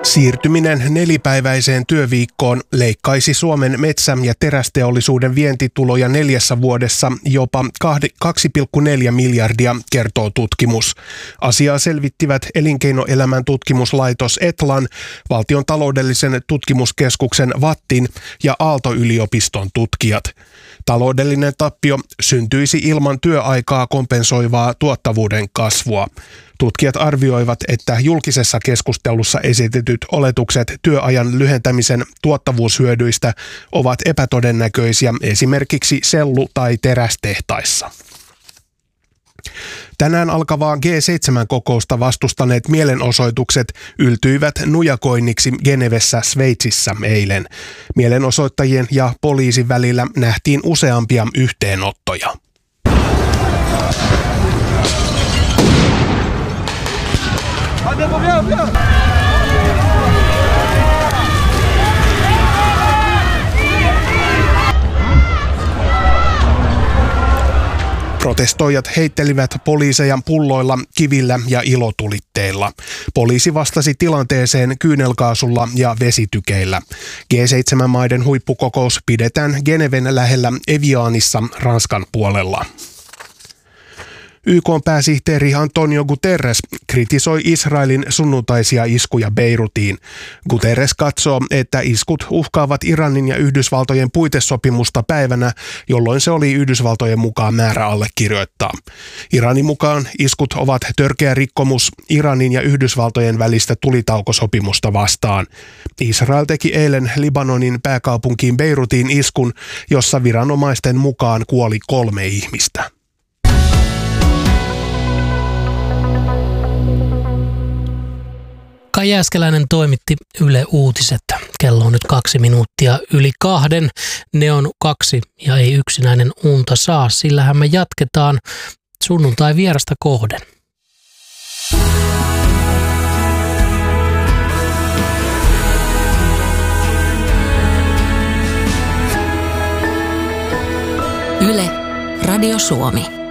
Siirtyminen nelipäiväiseen työviikkoon leikkaisi Suomen metsä- ja terästeollisuuden vientituloja 4 vuodessa jopa 2,4 miljardia, kertoo tutkimus. Asiaa selvittivät Elinkeinoelämän tutkimuslaitos Etlan, Valtion taloudellisen tutkimuskeskuksen VATTin ja Aalto-yliopiston tutkijat. Taloudellinen tappio syntyisi ilman työaikaa kompensoivaa tuottavuuden kasvua. Tutkijat arvioivat, että julkisessa keskustelussa esitetyt oletukset työajan lyhentämisen tuottavuushyödyistä ovat epätodennäköisiä esimerkiksi sellu- tai terästehtaissa. Tänään alkavaa G7-kokousta vastustaneet mielenosoitukset yltyivät nujakoinniksi Genevessä, Sveitsissä eilen. Mielenosoittajien ja poliisin välillä nähtiin useampia yhteenottoja. Protestoijat heittelivät poliiseja pulloilla, kivillä ja ilotulitteilla. Poliisi vastasi tilanteeseen kyynelkaasulla ja vesitykeillä. G7-maiden huippukokous pidetään Geneven lähellä Evianissa, Ranskan puolella. YK:n pääsihteeri Antonio Guterres kritisoi Israelin sunnuntaisia iskuja Beirutiin. Guterres katsoo, että iskut uhkaavat Iranin ja Yhdysvaltojen puitesopimusta päivänä, jolloin se oli Yhdysvaltojen mukaan määrä allekirjoittaa. Iranin mukaan iskut ovat törkeä rikkomus Iranin ja Yhdysvaltojen välistä tulitaukosopimusta vastaan. Israel teki eilen Libanonin pääkaupunkiin Beirutiin iskun, jossa viranomaisten mukaan kuoli 3 ihmistä. Kai Jääskeläinen toimitti Yle Uutiset. Kello on nyt 2 minuuttia yli 2. Ne on 2 ja ei yksinäinen unta saa. Sillähän me jatketaan sunnuntai vierasta kohden. Yle, Radio Suomi.